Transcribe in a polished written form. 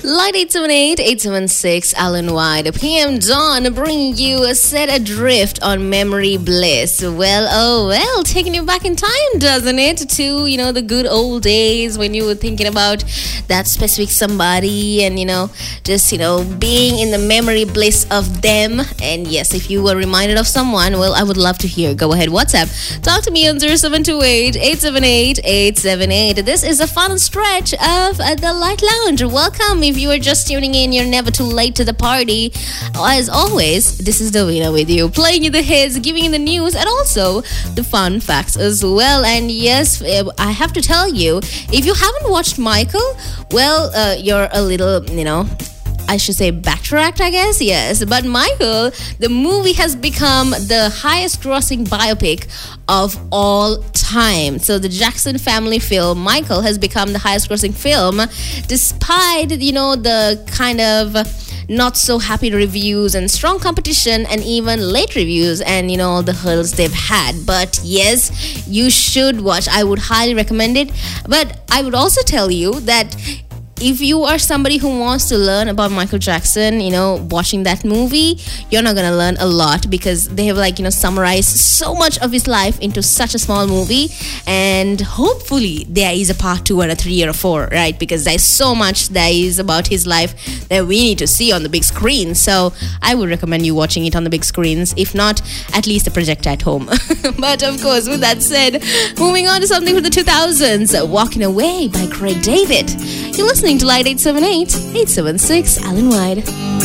Light 878-876 Alan White, PM Dawn, bringing you a set adrift on memory bliss. Well, taking you back in time, doesn't it? To, the good old days when you were thinking about that specific somebody and, just, being in the memory bliss of them. And yes, if you were reminded of someone, well, I would love to hear. Go ahead, WhatsApp. Talk to me on 0728-878-878. This is a fun stretch of the Light Lounge. Welcome. If you are just tuning in, you're never too late to the party. As always, this is Davina with you, playing you the hits, giving you the news, and also the fun facts as well. And yes, I have to tell you, if you haven't watched Michael, well, you're a little, I should say backtracked, I guess. Yes. But Michael, the movie has become the highest grossing biopic of all time. So the Jackson family film, Michael, has become the highest grossing film despite, the kind of not so happy reviews and strong competition and even late reviews and the hurdles they've had. But yes, you should watch. I would highly recommend it. But I would also tell you that if you are somebody who wants to learn about Michael Jackson, watching that movie, you're not going to learn a lot because they have summarized so much of his life into such a small movie. And hopefully there is a part 2 or a 3 or a 4, right? Because there's so much that is about his life that we need to see on the big screen. So I would recommend you watching it on the big screens, if not, at least a projector at home. But of course, with that said, moving on to something from the 2000s, Walking Away by Craig David. You're listening to Light 878-876 Alan White.